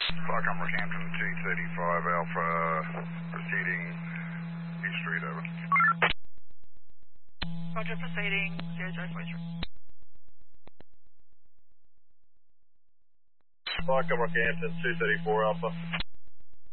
Flycom Rockhampton 235 Alpha, proceeding East Street, over. Roger, proceeding 043. Flycom Rockhampton 234 Alpha.